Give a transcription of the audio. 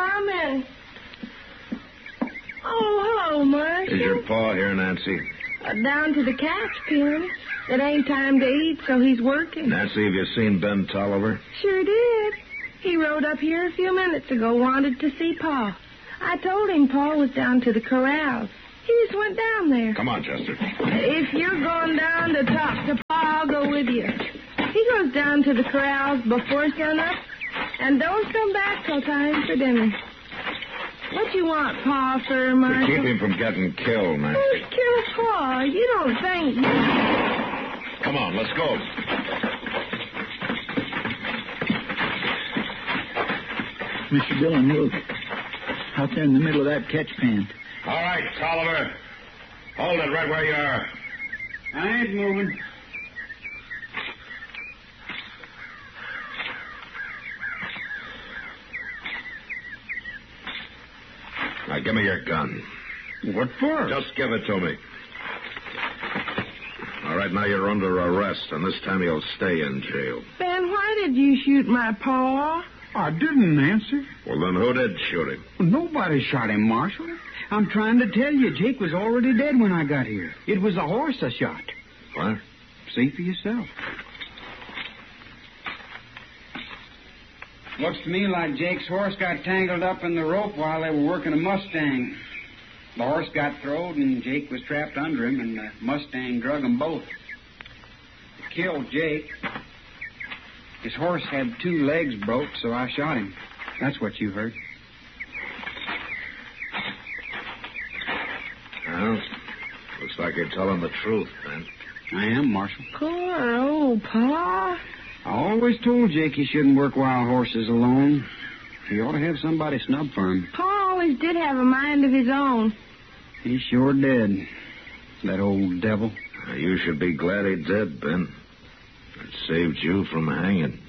Come in. Oh, hello, Marshall. Is your pa here, Nancy? Down to the catch pen. It ain't time to eat, so he's working. Nancy, have you seen Ben Tolliver? Sure did. He rode up here a few minutes ago, wanted to see Pa. I told him Pa was down to the corrals. He just went down there. Come on, Chester. If you're going down to talk to Pa, I'll go with you. He goes down to the corrals before sunup, and don't come back till time for dinner. What you want, Pa, for, Marshall? To keep him from getting killed, Nancy. Who's killed Pa? You don't think... Come on, let's go. Mr. Dillon, look. Out there in the middle of that catch pen. All right, Tolliver. Hold it right where you are. I ain't moving. Now, give me your gun. What for? Just give it to me. All right, now you're under arrest, and this time you'll stay in jail. Ben, why did you shoot my Pa? I didn't, Nancy. Well, then who did shoot him? Nobody shot him, Marshal. I'm trying to tell you, Jake was already dead when I got here. It was the horse I shot. What? See for yourself. Looks to me like Jake's horse got tangled up in the rope while they were working a Mustang. The horse got throwed, and Jake was trapped under him, and the Mustang drug them both. It killed Jake. His horse had 2 legs broke, so I shot him. That's what you heard. Well, looks like you're telling the truth, then. I am, Marshal. Poor old Pa. I always told Jake he shouldn't work wild horses alone. He ought to have somebody snub for him. Pa always did have a mind of his own. He sure did. That old devil. You should be glad he did, Ben. It saved you from hanging.